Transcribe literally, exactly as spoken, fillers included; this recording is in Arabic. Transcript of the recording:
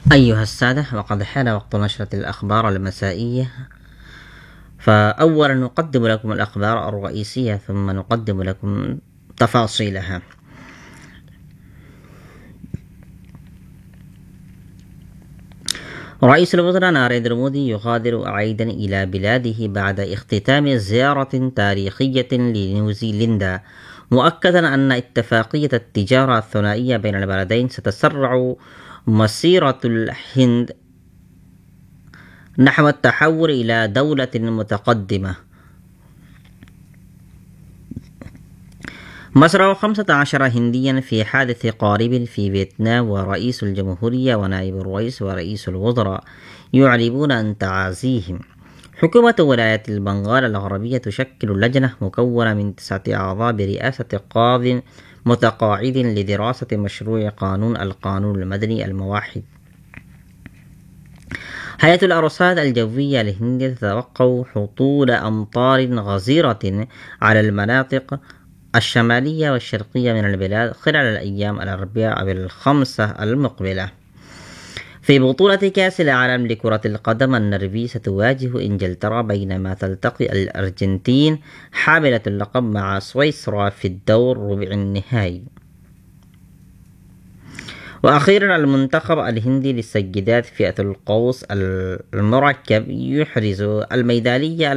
أيها السادة، وقد حان وقت نشرة الأخبار المسائية، فأولا نقدم لكم الأخبار الرئيسية ثم نقدم لكم تفاصيلها. رئيس الوزراء ناريندرا مودي يغادر عيدا إلى بلاده بعد اختتام زيارة تاريخية لنيوزيلندا، مؤكدا أن اتفاقية التجارة الثنائية بين البلدين ستسرع مسيرة الهند نحو التحول إلى دولة متقدمة. مصر خمسة عشر هنديا في حادث قارب في فيتنام، ورئيس الجمهورية ونائب الرئيس ورئيس الوزراء يعربون عن تعازيهم. حكومة ولاية البنغال الغربية تشكل لجنة مكونة من تسعة أعضاء برئاسة قاض متقاعد لدراسة مشروع قانون القانون المدني الموحد. هيئة الأرصاد الجوية الهندية تتوقع هطول أمطار غزيرة على المناطق الشمالية والشرقية من البلاد خلال الأيام الأربعاء بالخمسة المقبلة. في بطولة كأس العالم لكرة القدم، النرويج ستواجه إنجلترا، بينما تلتقي الأرجنتين حاملة اللقب مع سويسرا في الدور ربع النهائي. وأخيرا، المنتخب الهندي للسيدات فئة القوس المركب يحرز الميدالية